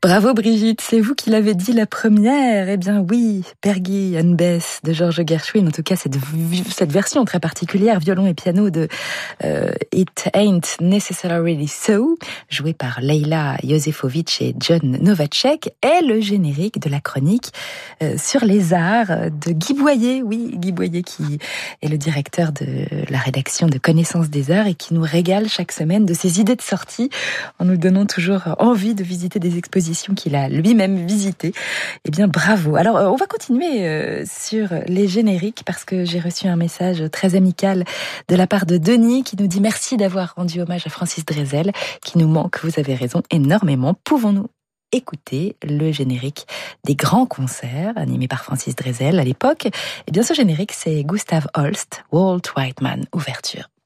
Bravo Brigitte, c'est vous qui l'avez dit la première. Eh bien oui, Porgy and Bess de George Gershwin, en tout cas cette version très particulière, violon et piano de It Ain't Necessarily So, jouée par Leila Josefovic et John Novacek, est le générique de la chronique sur les arts de Guy Boyer. Oui, Guy Boyer qui est le directeur de la rédaction de Connaissance des Arts et qui nous régale chaque semaine de ses idées de sortie en nous donnant toujours envie de visiter des expositions qu'il a lui-même visitées. Eh bien, bravo. Alors, on va continuer sur les génériques parce que j'ai reçu un message très amical de la part de Denis qui nous dit merci d'avoir rendu hommage à Francis Drezel, qui nous manque, vous avez raison, énormément. Pouvons-nous écouter le générique des grands concerts animés par Francis Drezel à l'époque? Eh bien, ce générique, c'est Gustav Holst, Walt Whiteman, ouverture.